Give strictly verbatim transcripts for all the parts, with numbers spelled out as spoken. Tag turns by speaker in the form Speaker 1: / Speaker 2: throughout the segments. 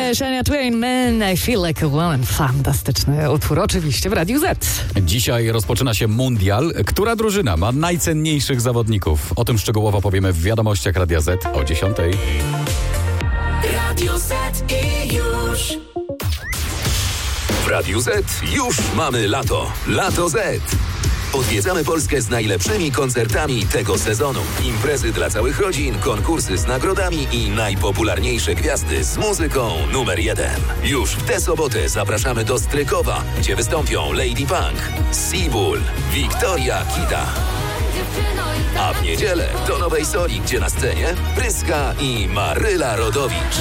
Speaker 1: Shania Twain, Man, I Feel Like a Woman. Fantastyczny utwór, oczywiście w Radiu Z.
Speaker 2: Dzisiaj rozpoczyna się mundial. Która drużyna ma najcenniejszych zawodników? O tym szczegółowo powiemy w wiadomościach Radia Z o dziesiątej.
Speaker 3: Radio Z i już. W Radiu Z już mamy lato. Lato Z. Odwiedzamy Polskę z najlepszymi koncertami tego sezonu. Imprezy dla całych rodzin, konkursy z nagrodami i najpopularniejsze gwiazdy z muzyką numer jeden. Już w tę sobotę zapraszamy do Strykowa, gdzie wystąpią Lady Punk, Seabull, Wiktoria Kita. A w niedzielę do Nowej Soli, gdzie na scenie Pryska i Maryla Rodowicz.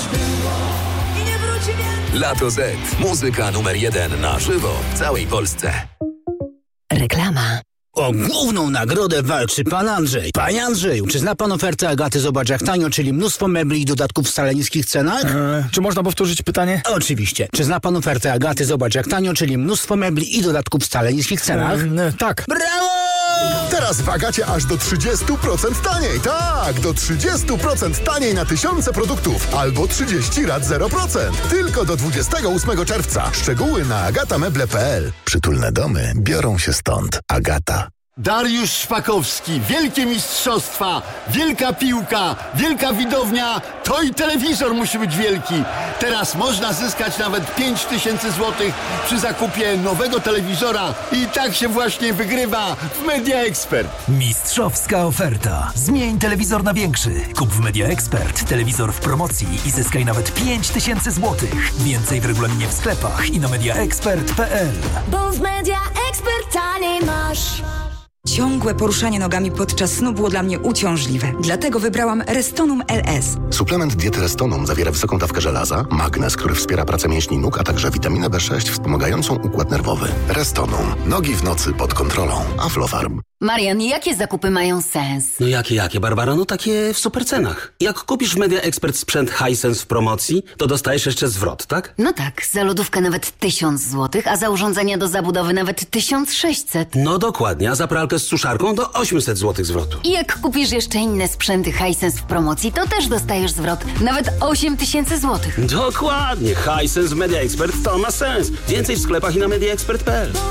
Speaker 3: Lato Z. Muzyka numer jeden na żywo w całej Polsce.
Speaker 4: Reklama.
Speaker 5: O główną nagrodę walczy pan Andrzej. Panie Andrzeju, czy zna pan ofertę Agaty Zobacz jak tanio, czyli mnóstwo mebli i dodatków w wcale niskich cenach?
Speaker 6: Eee, czy można powtórzyć pytanie?
Speaker 5: Oczywiście. Czy zna pan ofertę Agaty Zobacz jak tanio, czyli mnóstwo mebli i dodatków w wcale niskich cenach?
Speaker 6: Eee, tak.
Speaker 5: Brawo!
Speaker 7: Teraz w Agacie aż do trzydzieści procent taniej. Tak, do trzydzieści procent taniej na tysiące produktów. Albo trzydzieści rat zero procent. Tylko do dwudziestego ósmego czerwca. Szczegóły na agatameble kropka p l.
Speaker 8: Przytulne domy biorą się stąd. Agata.
Speaker 9: Dariusz Szpakowski, wielkie mistrzostwa, wielka piłka, wielka widownia, to i telewizor musi być wielki. Teraz można zyskać nawet pięć tysięcy złotych przy zakupie nowego telewizora i tak się właśnie wygrywa w Media Expert.
Speaker 10: Mistrzowska oferta. Zmień telewizor na większy. Kup w Media Expert telewizor w promocji i zyskaj nawet pięć tysięcy złotych. Więcej w regulaminie w sklepach i na media expert kropka p l.
Speaker 11: Bo w Media Expert taniej masz.
Speaker 12: Ciągłe poruszanie nogami podczas snu było dla mnie uciążliwe. Dlatego wybrałam Restonum L S.
Speaker 8: Suplement diety Restonum zawiera wysoką dawkę żelaza, magnez, który wspiera pracę mięśni nóg, a także witaminę B sześć wspomagającą układ nerwowy. Restonum. Nogi w nocy pod kontrolą. Aflofarm.
Speaker 13: Marian, jakie zakupy mają sens?
Speaker 14: No jakie, jakie, Barbara? No takie w supercenach. Jak kupisz w Media Expert sprzęt Hisense w promocji, to dostajesz jeszcze zwrot, tak?
Speaker 13: No tak, za lodówkę nawet tysiąc złotych, a za urządzenia do zabudowy nawet tysiąc sześćset.
Speaker 14: No dokładnie, a za pralkę z suszarką do osiemset złotych zwrotu.
Speaker 13: I jak kupisz jeszcze inne sprzęty Hisense w promocji, to też dostajesz zwrot, nawet osiem tysięcy złotych.
Speaker 14: Dokładnie, Hisense w Media Expert to ma sens. Więcej w sklepach i na media expert kropka p l.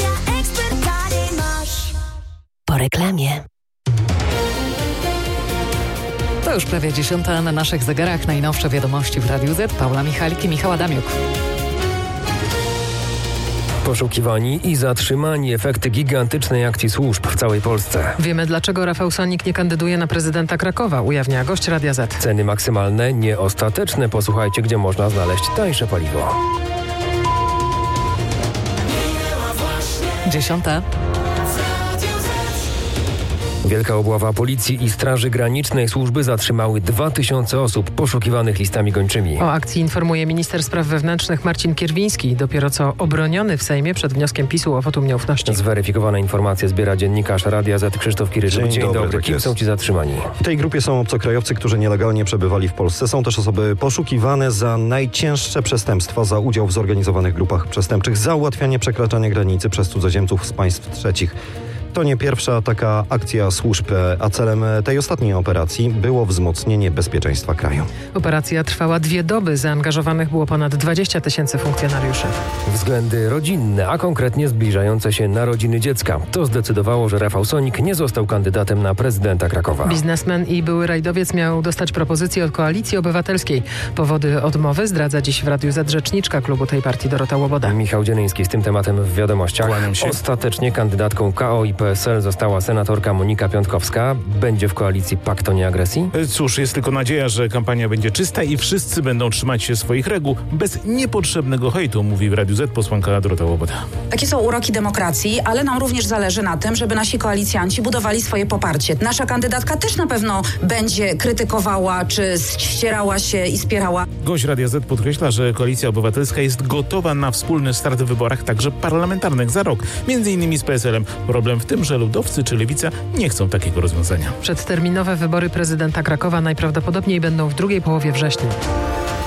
Speaker 4: Po reklamie.
Speaker 1: To już prawie dziesiąta na naszych zegarach. Najnowsze wiadomości w Radiu Z. Paula Michalik i Michała Damiuk.
Speaker 15: Poszukiwani i zatrzymani, efekty gigantycznej akcji służb w całej Polsce.
Speaker 16: Wiemy, dlaczego Rafał Sonik nie kandyduje na prezydenta Krakowa, ujawnia gość Radia Z.
Speaker 15: Ceny maksymalne, nieostateczne. Posłuchajcie, gdzie można znaleźć tańsze paliwo.
Speaker 1: Dziesiąta.
Speaker 15: Wielka obława policji i Straży Granicznej. Służby zatrzymały dwa tysiące osób poszukiwanych listami gończymi.
Speaker 16: O akcji informuje minister spraw wewnętrznych Marcin Kierwiński, dopiero co obroniony w Sejmie przed wnioskiem PiSu o wotum nieufności.
Speaker 15: Zweryfikowane informacje zbiera dziennikarz Radia Z Krzysztof Kiryżuk.
Speaker 17: Dzień,
Speaker 15: Dzień
Speaker 17: dobry.
Speaker 15: dobry.
Speaker 17: Tak
Speaker 15: Kim
Speaker 17: jest.
Speaker 15: są ci zatrzymani?
Speaker 17: W tej grupie są obcokrajowcy, którzy nielegalnie przebywali w Polsce. Są też osoby poszukiwane za najcięższe przestępstwa, za udział w zorganizowanych grupach przestępczych, za ułatwianie przekraczania granicy przez cudzoziemców z państw trzecich. To nie pierwsza taka akcja służb, a celem tej ostatniej operacji było wzmocnienie bezpieczeństwa kraju.
Speaker 16: Operacja trwała dwie doby. Zaangażowanych było ponad dwadzieścia tysięcy funkcjonariuszy.
Speaker 15: Względy rodzinne, a konkretnie zbliżające się narodziny dziecka. To zdecydowało, że Rafał Sonik nie został kandydatem na prezydenta Krakowa.
Speaker 16: Biznesmen i były rajdowiec miał dostać propozycję od Koalicji Obywatelskiej. Powody odmowy zdradza dziś w Radiu Z rzeczniczka klubu tej partii Dorota Łoboda.
Speaker 15: Michał Dzieleński z tym tematem w wiadomościach. Ostatecznie kandydatką K O i P S L została senatorka Monika Piątkowska. Będzie w koalicji Pakt o Nieagresji?
Speaker 6: Cóż, jest tylko nadzieja, że kampania będzie czysta i wszyscy będą trzymać się swoich reguł bez niepotrzebnego hejtu, mówi w Radiu Z posłanka Dorota Łoboda.
Speaker 18: Takie są uroki demokracji, ale nam również zależy na tym, żeby nasi koalicjanci budowali swoje poparcie. Nasza kandydatka też na pewno będzie krytykowała, czy ścierała się i spierała.
Speaker 6: Gość Radia Z podkreśla, że Koalicja Obywatelska jest gotowa na wspólny start w wyborach, także parlamentarnych za rok. Między innymi z P S L-em. Problem w tym, że ludowcy czy lewica nie chcą takiego rozwiązania.
Speaker 16: Przedterminowe wybory prezydenta Krakowa najprawdopodobniej będą w drugiej połowie września.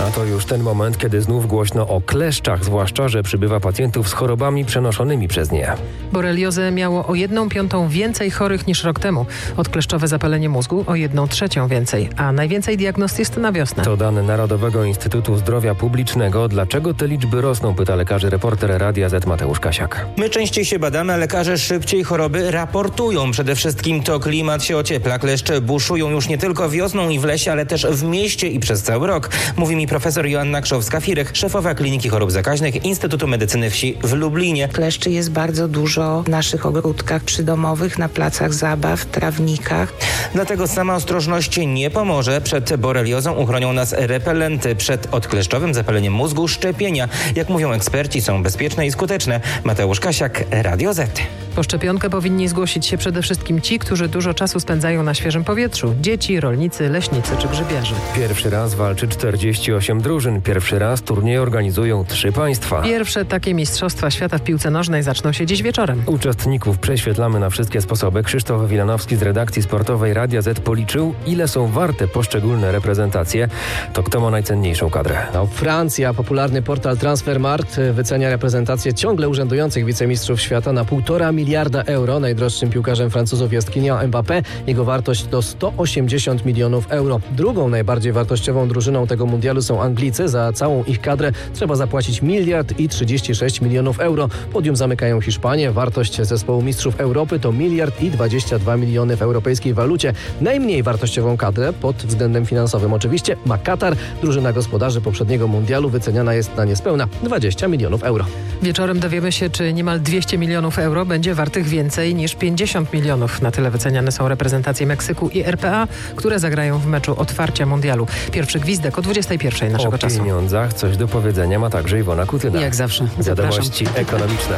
Speaker 15: A to już ten moment, kiedy znów głośno o kleszczach, zwłaszcza, że przybywa pacjentów z chorobami przenoszonymi przez nie.
Speaker 16: Boreliozę miało o jedną piątą więcej chorych niż rok temu. Odkleszczowe zapalenie mózgu o jedną trzecią więcej, a najwięcej diagnoz jest na wiosnę.
Speaker 15: To dane Narodowego Instytutu Zdrowia Publicznego. Dlaczego te liczby rosną, pyta lekarzy reporter Radia Z Mateusz Kasiak.
Speaker 19: My częściej się badamy, a lekarze szybciej choroby raportują. Przede wszystkim to klimat się ociepla. Kleszcze buszują już nie tylko wiosną i w lesie, ale też w mieście i przez cały rok. Mówi mi profesor Joanna Krzowska-Firek, szefowa Kliniki Chorób Zakaźnych Instytutu Medycyny Wsi w Lublinie.
Speaker 20: Kleszczy jest bardzo dużo w naszych ogródkach przydomowych, na placach zabaw, trawnikach.
Speaker 19: Dlatego sama ostrożność nie pomoże. Przed boreliozą uchronią nas repelenty. Przed odkleszczowym zapaleniem mózgu szczepienia. Jak mówią eksperci, są bezpieczne i skuteczne. Mateusz Kasiak, Radio Z.
Speaker 16: Po szczepionkę powinni zgłosić się przede wszystkim ci, którzy dużo czasu spędzają na świeżym powietrzu. Dzieci, rolnicy, leśnicy czy grzybiarze.
Speaker 15: Pierwszy raz walczy czterdzieści osiem drużyn. Pierwszy raz turniej organizują trzy państwa.
Speaker 16: Pierwsze takie mistrzostwa świata w piłce nożnej zaczną się dziś wieczorem.
Speaker 15: Uczestników prześwietlamy na wszystkie sposoby. Krzysztof Wilanowski z redakcji sportowej Radia Z policzył, ile są warte poszczególne reprezentacje. To kto ma najcenniejszą kadrę?
Speaker 21: No, Francja, popularny portal Transfermarkt wycenia reprezentację ciągle urzędujących wicemistrzów świata na półtora miliarda euro. Najdroższym piłkarzem Francuzów jest Kylian Mbappé. Jego wartość to sto osiemdziesiąt milionów euro. Drugą najbardziej wartościową drużyną tego mundialu są Anglicy. Za całą ich kadrę trzeba zapłacić miliard i trzydzieści sześć milionów euro. Podium zamykają Hiszpanie. Wartość zespołu mistrzów Europy to miliard i dwadzieścia dwa miliony w europejskiej walucie. Najmniej wartościową kadrę pod względem finansowym oczywiście ma Katar. Drużyna gospodarzy poprzedniego mundialu wyceniana jest na niespełna dwadzieścia milionów euro.
Speaker 16: Wieczorem dowiemy się, czy niemal dwieście milionów euro będzie wartych więcej niż pięćdziesiąt milionów. Na tyle wyceniane są reprezentacje Meksyku i R P A, które zagrają w meczu otwarcia mundialu. Pierwszy gwizdek o dwudziestej pierwszej naszego
Speaker 15: o
Speaker 16: czasu.
Speaker 15: O pieniądzach coś do powiedzenia ma także Iwona Kutyna.
Speaker 16: Jak zawsze.
Speaker 15: Wiadomości ekonomiczne.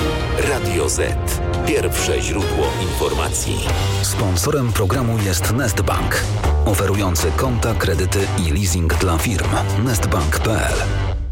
Speaker 3: Radio Z. Pierwsze źródło informacji. Sponsorem programu jest Nestbank, oferujący konta, kredyty i leasing dla firm. nestbank kropka p l.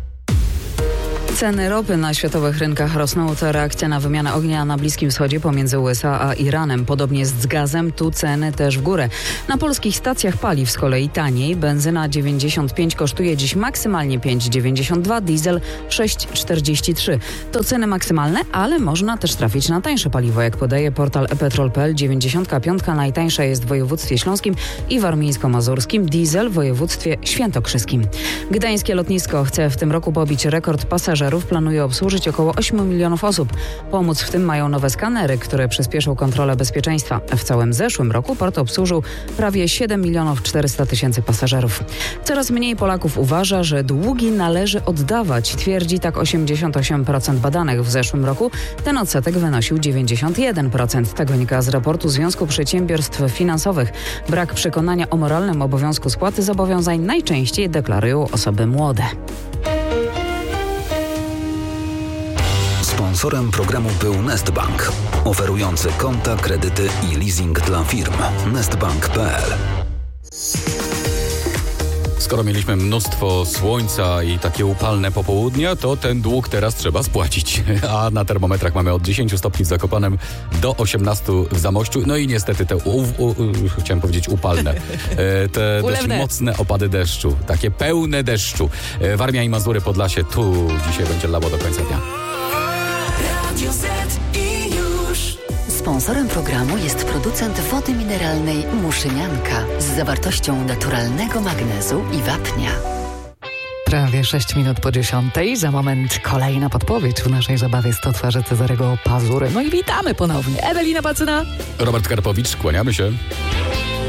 Speaker 12: Ceny ropy na światowych rynkach rosną. To reakcja na wymianę ognia na Bliskim Wschodzie pomiędzy U S A a Iranem. Podobnie jest z gazem, tu ceny też w górę. Na polskich stacjach paliw z kolei taniej. Benzyna dziewięćdziesiąt pięć kosztuje dziś maksymalnie pięć dziewięćdziesiąt dwa, diesel sześć czterdzieści trzy. To ceny maksymalne, ale można też trafić na tańsze paliwo. Jak podaje portal e petrol kropka p l, dziewięćdziesiąt pięć najtańsza jest w województwie śląskim i warmińsko-mazurskim, diesel w województwie świętokrzyskim. Gdańskie lotnisko chce w tym roku pobić rekord pasażerów. Planuje obsłużyć około osiem milionów osób. Pomóc w tym mają nowe skanery, które przyspieszą kontrolę bezpieczeństwa. W całym zeszłym roku port obsłużył prawie siedem milionów czterysta tysięcy pasażerów. Coraz mniej Polaków uważa, że długi należy oddawać. Twierdzi tak osiemdziesiąt osiem procent badanych. W zeszłym roku ten odsetek wynosił dziewięćdziesiąt jeden procent. Tak wynika z raportu Związku Przedsiębiorstw Finansowych. Brak przekonania o moralnym obowiązku spłaty zobowiązań najczęściej deklarują osoby młode.
Speaker 3: Sponsorem programu był Nestbank, oferujący konta, kredyty i leasing dla firm. nestbank kropka p l.
Speaker 2: Skoro mieliśmy mnóstwo słońca i takie upalne popołudnia, to ten dług teraz trzeba spłacić. A na termometrach mamy od dziesięciu stopni w Zakopanem do osiemnastu w Zamościu. No i niestety te, u, u, u, chciałem powiedzieć upalne, te dość mocne opady deszczu, takie pełne deszczu. Warmia i Mazury, Podlasie, tu dzisiaj będzie lało do końca dnia.
Speaker 13: Sponsorem programu jest producent wody mineralnej Muszynianka z zawartością naturalnego magnezu i wapnia.
Speaker 1: Prawie sześć minut po dziesiątej. Za moment kolejna podpowiedź w naszej zabawie sto twarzy Cezarego Pazury. No i witamy ponownie. Ewelina Pacyna.
Speaker 2: Robert Karpowicz, kłaniamy się.